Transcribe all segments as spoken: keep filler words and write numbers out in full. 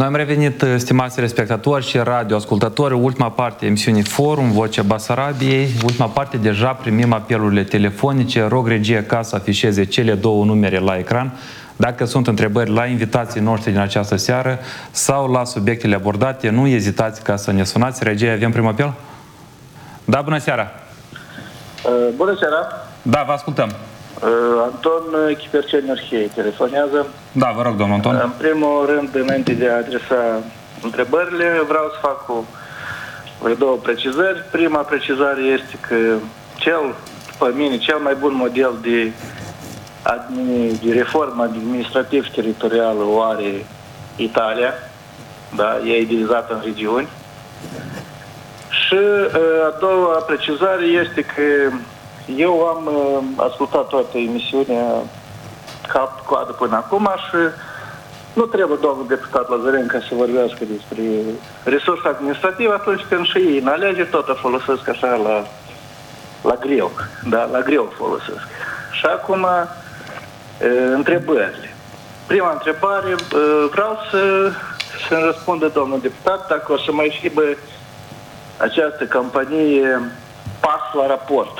Noi am revenit, stimați respectatori și radioascultători, ultima parte a emisiunii Forum, Vocea Basarabiei. Ultima parte, deja primim apelurile telefonice. Rog regia ca să afișeze cele două numere la ecran. Dacă sunt întrebări la invitații noștri din această seară sau la subiectele abordate, nu ezitați ca să ne sunați. Regia, avem primul apel? Da, bună seara! Uh, bună seara! Da, vă ascultăm. Uh, Anton Chiperceni Orhei telefonează. Da, vă rog, domnul Anton. În primul rând, înainte de a adresa întrebările, vreau să fac o, două precizări. Prima precizare este că cel, după mine, cel mai bun model de, de reformă administrativ-teritorială o are Italia. Da? Ea e divizată în regiuni. Și a doua precizare este că eu am ascultat toată emisiunea cap-coadă până acum și nu trebuie domnul deputat Lazarenko ca să vorbească despre resurse administrative atunci când și ei în alegeri tot o folosesc așa la, la greu. Da? La greu folosesc. Și acum întrebările. Prima întrebare, vreau să să-mi răspundă domnul deputat dacă o să mai fie această campanie pas la raport.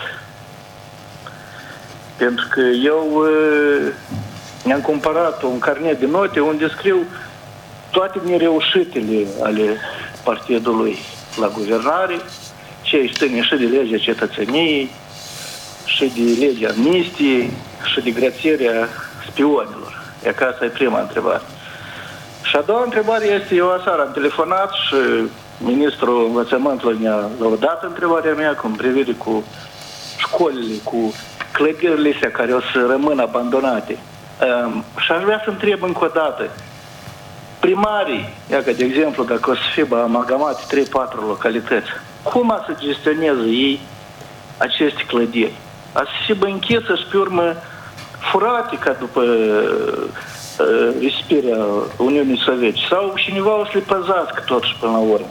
Pentru că eu uh, mi-am cumpărat un carnet de note unde scriu toate nereușitele ale partidului la guvernare, ce ține și de legea cetățeniei, și de legea amnistiei, și de grațierea spionilor. E ca asta e prima întrebare. Și a doua întrebare este, eu aseară am telefonat și ministrul învățământului mi-a lăudat întrebarea mea cu privire cu școlile, cu clădirile astea care o să rămână abandonate. Um, și aș vrea să întreb încă o dată, primarii, ia că de exemplu, dacă o să fie amalgamate trei patru localități, cum a să gestioneze ei aceste clădiri? A să fie închisă și pe urmă furate ca după uh, risipirea Uniunii Sovietice sau cineva o să le păzească totuși până la urmă.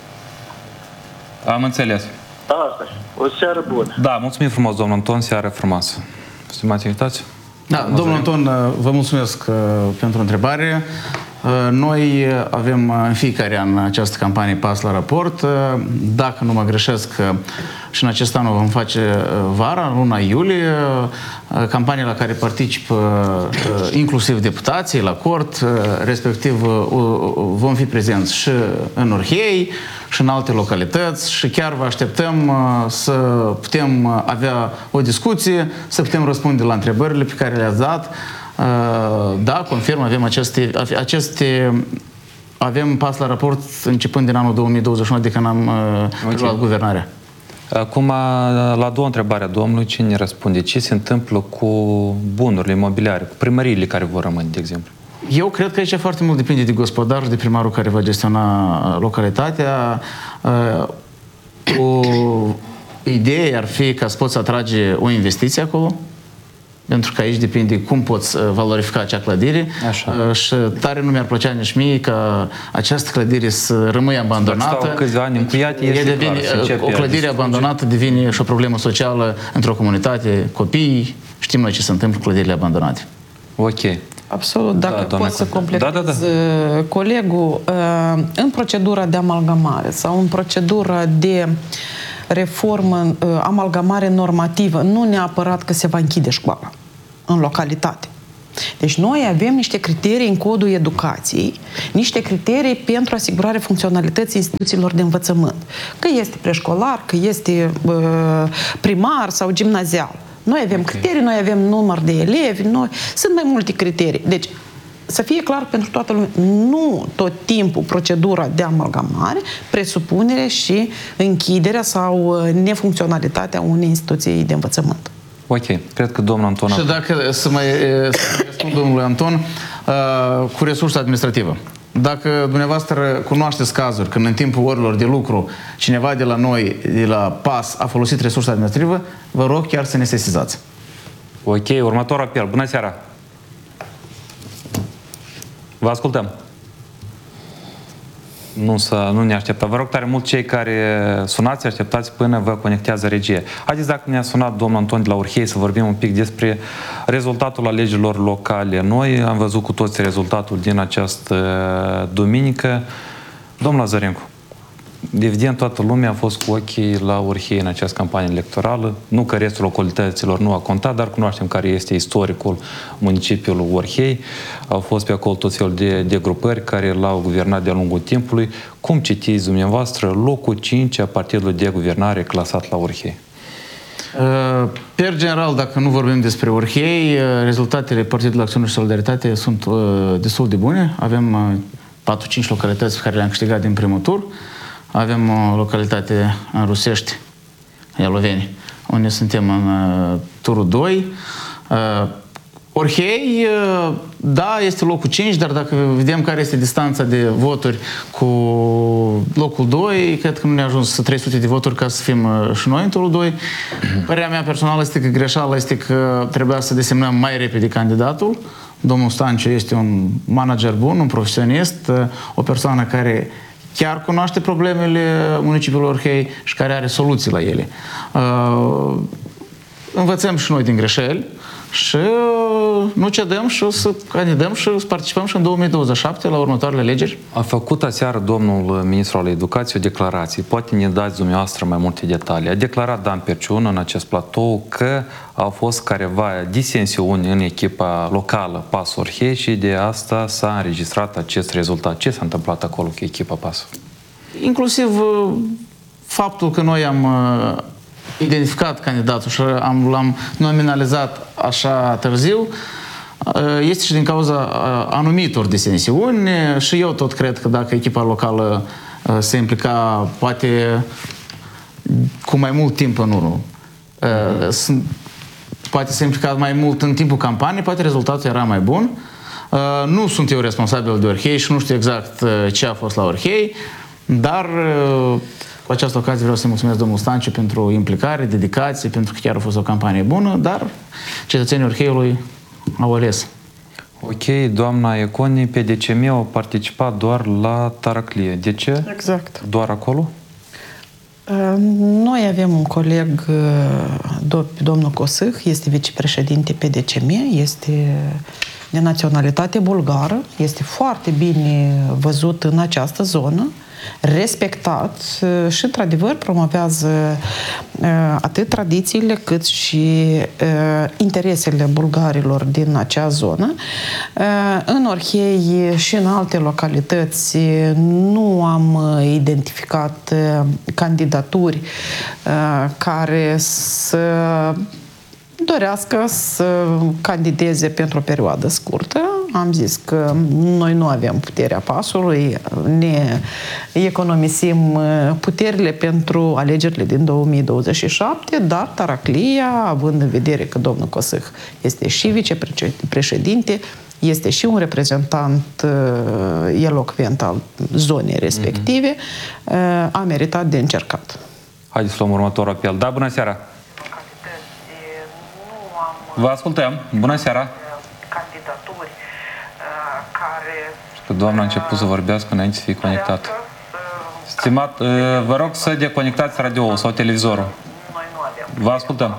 Am înțeles. Asta o seară bună. Da, mulțumim frumos, domnul Anton, seară frumoasă. Stimați invitați? Da, domnul Anton, vă mulțumesc uh, pentru întrebare. Uh, noi avem uh, în fiecare an această campanie Pas la raport. Uh, dacă nu mă greșesc, uh, și în acest an o vom face uh, vara, în luna iulie, uh, campanie la care participă uh, inclusiv deputații la cort, uh, respectiv uh, uh, vom fi prezenți și în Orhei, și în alte localități și chiar vă așteptăm uh, să putem avea o discuție, să putem răspunde la întrebările pe care le-ați dat. Uh, da, confirm, avem aceste, aceste avem pas la raport începând din anul două mii douăzeci și unu, de când am uh, luat guvernarea. Acum, la a doua întrebare a domnului, cine răspunde? Ce se întâmplă cu bunurile imobiliare, cu primăriile care vor rămâne, de exemplu? Eu cred că aici foarte mult depinde de gospodar și de primarul care va gestiona localitatea. O idee ar fi ca să poți atrage o investiție acolo, pentru că aici depinde cum poți valorifica acea clădire. Așa. Și tare nu mi-ar plăcea nici mie ca această clădire să rămâie abandonată. Dacă stau câțiva ani încuiate, este devine, clar, o clădire abandonată devine și o problemă socială într-o comunitate. Copiii, știm noi ce se întâmplă cu clădirile abandonate. Ok. Absolut, dacă da, pot să completez da, da, da. colegul, în procedura de amalgamare sau în procedura de reformă, amalgamare normativă, nu neapărat că se va închide școala în localitate. Deci noi avem niște criterii în codul educației, niște criterii pentru asigurarea funcționalității instituțiilor de învățământ. Că este preșcolar, că este primar sau gimnazial. Noi avem okay. criterii, noi avem număr de elevi, noi... sunt mai multe criterii. Deci, să fie clar pentru toată lumea, nu tot timpul procedura de amalgamare presupune și închiderea sau nefuncționalitatea unei instituții de învățământ. Ok, cred că domnul Anton... Și dacă să mai răspund domnului Anton, cu resursa administrativă. Dacă dumneavoastră cunoașteți cazuri când în timpul orilor de lucru cineva de la noi, de la PAS, a folosit resursa administrativă, vă rog chiar să ne sesizați. Ok, următor apel. Bună seara! Vă ascultăm! Nu, să, nu ne așteptăm. Vă rog tare mult, cei care sunați, așteptați până vă conectează regie. Haideți, dacă ne-a sunat domnul Anton de la Urhei, să vorbim un pic despre rezultatul alegerilor locale. Noi am văzut cu toți rezultatul din această duminică. Domnul Lazarencu, evident, toată lumea a fost cu ochii la Urhei în această campanie electorală. Nu că restul localităților nu a contat, dar cunoaștem care este istoricul municipiului Urhei. Au fost pe acolo tot felul de, de grupări care l-au guvernat de-a lungul timpului. Cum citiți dumneavoastră locul cinci a partidului de guvernare clasat la Urhei? Per general, dacă nu vorbim despre Urhei, rezultatele Partidului Acțiune și Solidaritate sunt destul de bune. Avem patru cinci localități pe care le-am câștigat din primul tur. Avem o localitate în Rusești, Ialoveni, unde suntem în uh, turul doi. Uh, Urhei, uh, da, este locul cinci, dar dacă vedem care este distanța de voturi cu locul doi, cred că nu ne-a ajuns trei sute de voturi ca să fim uh, și noi în turul doi. Părerea mea personală este că greșeala este că trebuia să desemnăm mai repede candidatul. Domnul Stanciu este un manager bun, un profesionist, uh, o persoană care chiar cunoaște problemele municipiului Urhei și care are soluții la ele. Uh, învățăm și noi din greșeli și uh, nu cedăm și o să candidăm și să participăm și în două mii douăzeci și șapte la următoarele alegeri. A făcut aseară domnul ministru al Educației o declarație. Poate ne dați dumneavoastră mai multe detalii. A declarat Dan Perciun în acest platou că au fost careva disensiuni în echipa locală PAS Urhei și de asta s-a înregistrat acest rezultat. Ce s-a întâmplat acolo cu echipa PAS? Inclusiv faptul că noi am identificat candidatul și am, l-am nominalizat așa târziu este și din cauza anumitor disensiuni și eu tot cred că dacă echipa locală se implica poate cu mai mult timp în urmă, sunt poate se implica mai mult în timpul campaniei, poate rezultatul era mai bun. Nu sunt eu responsabil de Urhei și nu știu exact ce a fost la Urhei, dar cu această ocazie vreau să-i mulțumesc domnul Stanciu pentru implicare, dedicație, pentru că chiar a fost o campanie bună, dar cetățenii Urheiului au ales. Ok, doamna Econi, P D C M au participat doar la Taraclie. De ce? Exact. Doar acolo? Noi avem un coleg, domnul Cosâh, este vicepreședinte P D C M, este de naționalitate bulgară, este foarte bine văzut în această zonă, respectat și, într-adevăr, promovează atât tradițiile cât și interesele bulgarilor din acea zonă. În Orhei și în alte localități nu am identificat candidaturi care să dorească să candideze pentru o perioadă scurtă. Am zis că noi nu avem puterea pasului, ne economisim puterile pentru alegerile din două mii douăzeci și șapte, dar Taraclia, având în vedere că domnul Cosâh este și vicepreședinte, este și un reprezentant elocvent al zonei respective, mm-hmm. a meritat de încercat. Haideți să luăm următorul apel. Da, bună seara! Vă ascultăm. Bună seara! Candidaturi care... Că doamna a început să vorbească înainte să fie conectat. Stimat, vă rog să deconectați radio-ul sau televizorul. Noi nu avem. Vă ascultăm.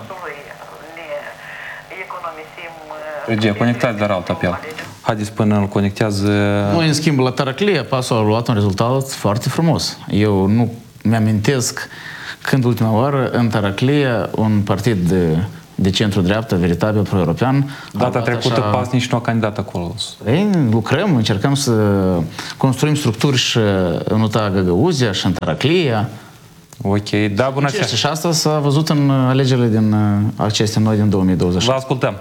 Regie, conectați dar alt apel. Haideți până îl conectează... Noi, în schimb, la Taraclie, pasul a luat un rezultat foarte frumos. Eu nu mi-amintesc când ultima oară în Taraclie un partid de de centru-dreaptă, veritabil pro-european. Data trecută așa... PAS nici nu a candidat acolo. Ei, lucrăm, încercăm să construim structuri și în Uta Găgăuzia și în Taraclia. Ok, da, bună seara. Și asta s-a văzut în alegerile din acestea noi din două mii douăzeci și șapte. Vă ascultăm.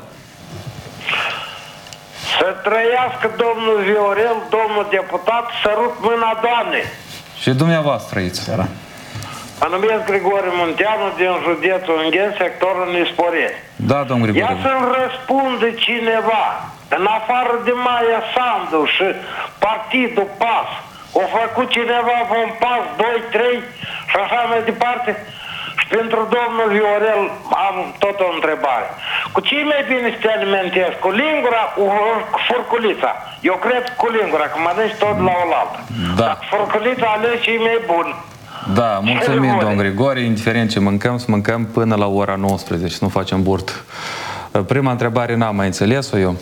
Să trăiască domnul Viorel, domnul deputat, sărut mâna Doamnei. Și dumneavoastră aici. Seara. Mă numesc Grigore Munteanu din județul Ungheni, sectorul Nisporeni. Da, domnul Grigore. Ia să-mi răspunde cineva, în afară de Maia Sandu și partidul PAS, o făcut cineva un PAS doi, trei și așa mai departe. Și pentru domnul Viorel am tot o întrebare. Cu ce e mai bine să te alimentezi? Cu lingura, cu, cu furculița? Eu cred cu lingura, că mănânci tot la oaltă. Da. Dar furculița ales ce e mai bun. Da, mulțumim, domn Grigore. Indiferent ce mâncăm, să mâncăm până la ora nouăsprezece, să nu facem burt. Prima întrebare n-am mai înțeles-o eu.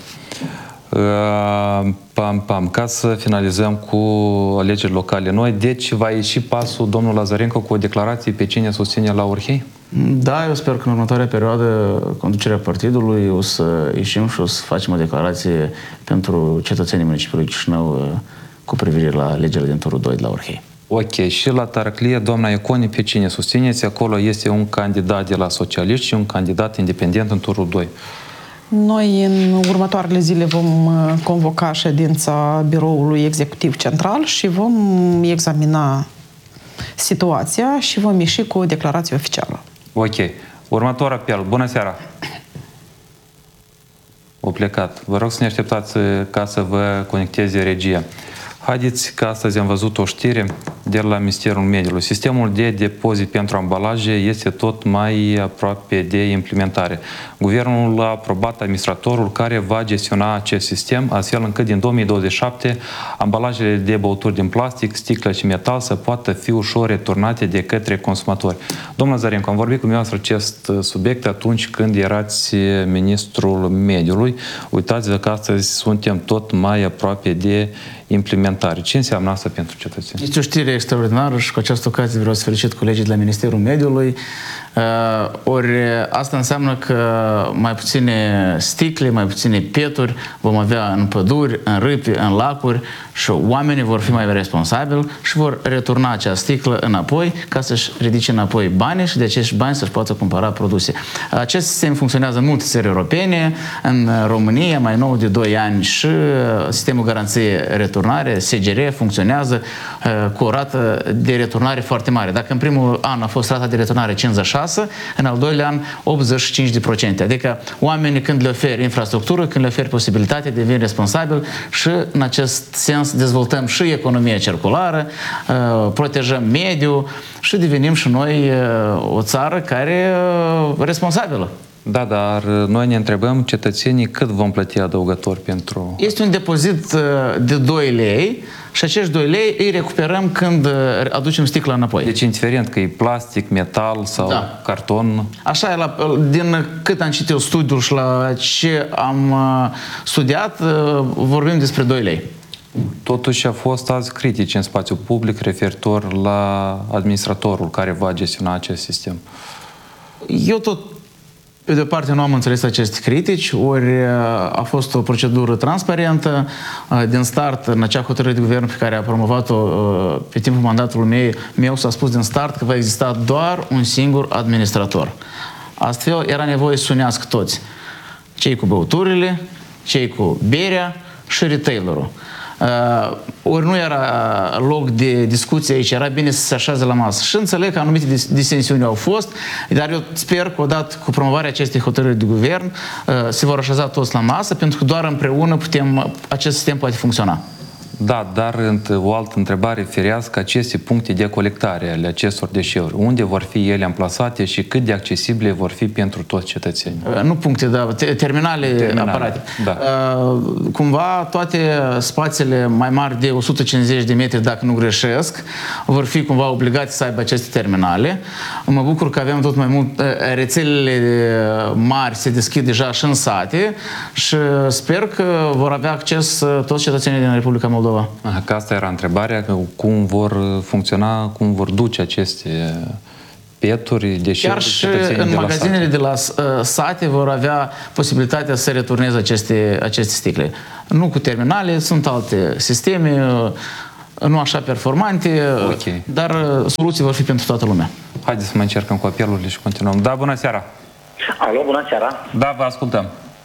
Pam, pam, ca să finalizăm cu alegeri locale noi, deci va ieși pasul domnul Lazarenko cu o declarație pe cine susține la Orhei? Da, eu sper că în următoarea perioadă conducerea partidului o să ieșim și o să facem o declarație pentru cetățenii municipiului Chișinău cu privire la alegerile din turul doi de la Orhei. Ok, și la Tarăclie, doamna Iaconi, pe cine susțineți? Acolo este un candidat de la socialiști și un candidat independent în turul doi. Noi în următoarele zile vom convoca ședința Biroului Executiv Central și vom examina situația și vom ieși cu o declarație oficială. Ok. Următor apel. Bună seara! O plecat. Vă rog să ne așteptați ca să vă conecteze regia. Haideți că astăzi am văzut o știre de la Ministerul Mediului. Sistemul de depozit pentru ambalaje este tot mai aproape de implementare. Guvernul a aprobat administratorul care va gestiona acest sistem, astfel încât din două mii douăzeci și șapte ambalajele de băuturi din plastic, sticlă și metal să poată fi ușor returnate de către consumatori. Domnul Zarenco, am vorbit cu dumneavoastră acest subiect atunci când erați ministrul mediului. Uitați-vă că astăzi suntem tot mai aproape de implementare. Ce înseamnă asta pentru cetățeni? Este o știre extraordinară și cu această ocazie vreau să felicit colegii de la Ministerul Mediului. Uh, ori asta înseamnă că mai puține sticle, mai puține peturi vom avea în păduri, în râpi, în lacuri și oamenii vor fi mai responsabili și vor returna acea sticlă înapoi ca să-și ridice înapoi banii și de acești bani să-și poată cumpăra produse. Acest sistem funcționează în multe țări europene, în România mai nou de doi ani și sistemul garanție returnare, S G R, funcționează uh, cu o rată de returnare foarte mare. Dacă în primul an a fost rata de returnare cincizeci și șase, în al doilea an optzeci și cinci la sută. Adică oamenii când le oferi infrastructură, când le oferi posibilitate, devin responsabili și în acest sens dezvoltăm și economia circulară, uh, protejăm mediul și devenim și noi uh, o țară care e uh, responsabilă. Da, dar noi ne întrebăm cetățenii cât vom plăti adăugător pentru... Este un depozit de doi lei și acești doi lei îi recuperăm când aducem sticla înapoi. Deci indiferent că e plastic, metal sau da. carton... Așa e, la, din cât am citit studiul și la ce am studiat, vorbim despre doi lei. Totuși a fost azi critici în spațiu public referitor la administratorul care va gestiona acest sistem. Eu tot Pe de o parte nu am înțeles aceste critici, ori a fost o procedură transparentă. Din start, în acea hotărâre de guvern pe care a promovat-o pe timpul mandatului meu, meu s-a spus din start că va exista doar un singur administrator. Astfel, era nevoie să unească toți. Cei cu băuturile, cei cu berea și retailerul. Uh, ori nu era loc de discuție aici, era bine să se așeze la masă. Și înțeleg că anumite disensiuni au fost, dar eu sper că odată cu promovarea acestei hotărâri de guvern uh, se vor așeza toți la masă, pentru că doar împreună putem, acest sistem poate funcționa. Da, dar o altă întrebare firească, aceste puncte de colectare ale acestor deșeuri, unde vor fi ele amplasate și cât de accesibile vor fi pentru toți cetățenii? Nu puncte, dar terminale, terminale aparate. Da. Cumva toate spațiile mai mari de o sută cincizeci de metri, dacă nu greșesc, vor fi cumva obligați să aibă aceste terminale. Mă bucur că avem tot mai mult, rețelele mari se deschid deja și în sate și sper că vor avea acces toți cetățenii din Republica Moldova. Aha, că asta era întrebarea, cum vor funcționa, cum vor duce aceste peturi, deșeuri. Chiar și în magazinele de la sate vor avea posibilitatea să returneze aceste, aceste sticle. Nu cu terminale, sunt alte sisteme, nu așa performante, okay. Dar soluții vor fi pentru toată lumea. Haideți să mai încercăm cu apelurile și continuăm. Da, bună seara! Alo, bună seara! Da, vă ascultăm!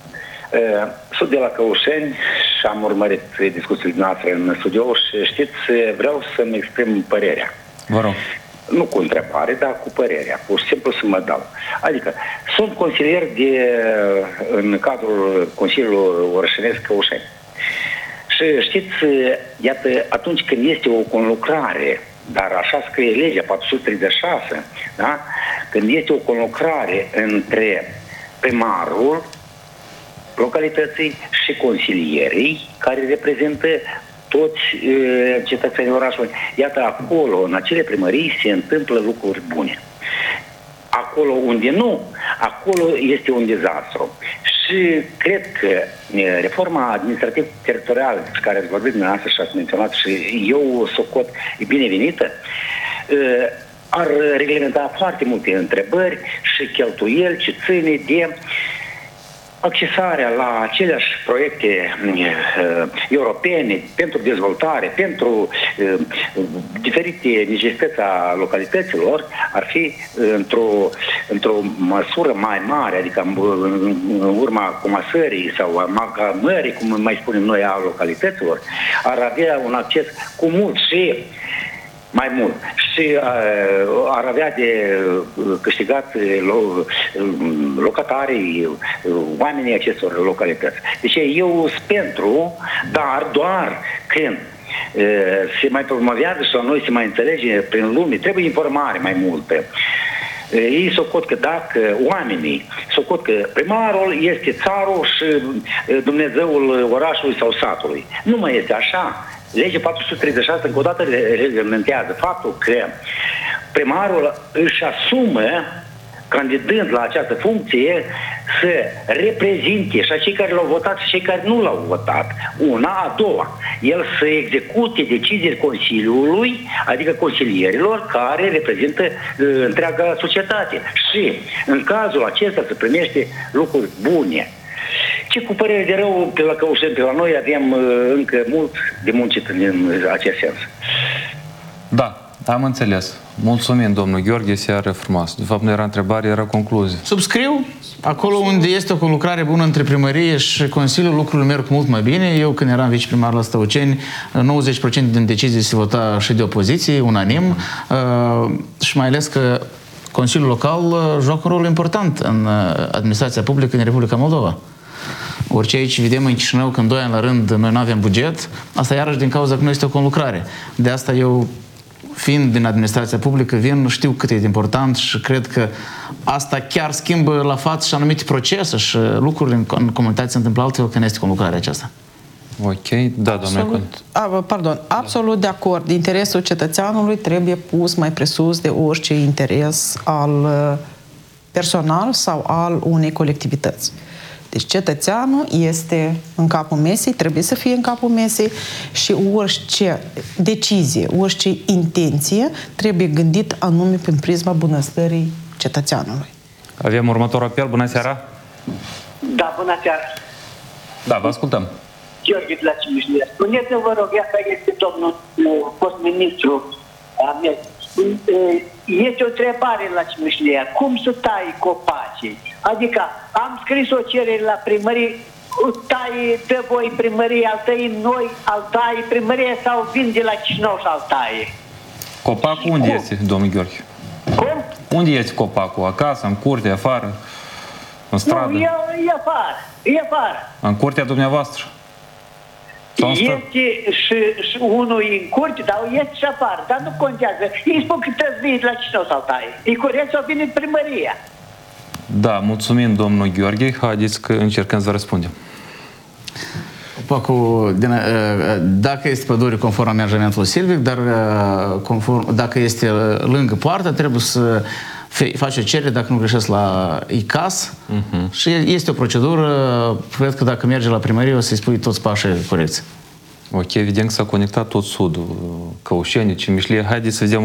Sunt de la Căușeni și am urmărit discuțiile noastre în studio și știți, vreau să-mi exprim părerea. Vă rog. Nu cu întrebare, dar cu părerea. Pur și simplu să mă dau. Adică, sunt consilier de, în cadrul Consiliului Orășenesc Căușeni. Și știți, iată, atunci când este o conlucrare, dar așa scrie legea patru sute treizeci și șase, da? când este o conlucrare între primarul localității și consilierii care reprezintă toți uh, cetățenii orașului. Iată, acolo, în acele primării, se întâmplă lucruri bune. Acolo unde nu, acolo este un dezastru. Și cred că reforma administrativ-teritorială pe care ați vorbit dumneavoastră și ați menționat și eu socot binevenită, ar reglementa foarte multe întrebări și cheltuieli ce ține de accesarea la aceleași proiecte uh, europene pentru dezvoltare, pentru uh, diferite necesități a localităților, ar fi uh, într-o, într-o măsură mai mare, adică în, în urma comasării sau amalgamării, cum mai spunem noi, a localităților, ar avea un acces cu mult și mai mult. Și uh, ar avea de câștigat lo, locatarii, oamenii acestor localități. Deci eu sunt pentru, dar doar când uh, se mai promovează și la noi se mai înțelege prin lume, trebuie informare mai multă. Ei socot că dacă oamenii socot că primarul este țarul și Dumnezeul orașului sau satului. Nu mai este așa. Legea patru sute treizeci și șase încă o dată reglementează faptul că primarul își asumă, candidând la această funcție, să reprezinte și cei care l-au votat și cei care nu l-au votat. Una, a doua, el să execute deciziile Consiliului, adică consilierilor care reprezintă uh, întreaga societate. Și în cazul acesta se primește lucruri bune. Ce cu părere de rău, pe la Căușeni, pe la noi, avem uh, încă mult de muncit în acest sens. Da, am înțeles. Mulțumim, domnul Gheorghe, seară frumoasă. De fapt, nu era întrebare, era concluzie. Subscriu. Acolo unde este o conlucrare bună între primărie și Consiliu, lucrurile merg mult mai bine. Eu, când eram viceprimar la Stăuceni, nouăzeci la sută din decizii se vota și de opoziție, unanim, uh, și mai ales că Consiliul Local uh, joacă un rol important în uh, administrația publică în Republica Moldova. Orice aici vedem în Chișinău, când doi ani la rând noi nu avem buget, asta iarăși din cauza că nu este o conlucrare. De asta eu, fiind din administrația publică, vin, știu cât e de important și cred că asta chiar schimbă la față și anumite procese și lucruri în, în comunitate se întâmplă altfel când este conlucrarea aceasta. Ok, da, doamne. Pardon, absolut de acord. Interesul cetățeanului trebuie pus mai presus de orice interes al personal sau al unei colectivități. Deci cetățeanul este în capul mesei, trebuie să fie în capul mesei și orice decizie, orice intenție trebuie gândit anume prin prisma bunăstării cetățeanului. Avem următorul apel. Bună seara! Da, bună seara! Da, vă ascultăm. Gheorghe de la Cimișlia. Spuneți-vă, vă rog, asta este domnul fost ministru a mea. Este o întrebare la Cimișlia. Cum să tai copacii? Adică am scris o cerere la primărie, tai de voi primărie, al tăi noi, al tai primărie sau vin de la Chișinău și al tai? Copacul unde Cum? este, domnul Gheorghe? Cum? Unde este copacul? Acasă, în curte, afară? În stradă? Nu, e, e afară. E afară. În curtea dumneavoastră? Este și, și unul în curte, dar este și afară, dar nu contează. Ei spun că trebuie la Chișinău sau taie. E corect sau vine în primăria? Da, mulțumim, domnul Gheorghe. Haideți că încercăm să vă răspundem. Copacul, dacă este pădure conform amenajamentului silvic, dar conform, dacă este lângă poartă, trebuie să face o cerere, dacă nu greșesc, la I C A S. Uh-huh. Și este o procedură, cred că dacă merge la primărie, o să-i spui toți pașii corecți. Ok, evident că s-a conectat tot sudul, Căușeni, Cimișlie. Haideți să vedem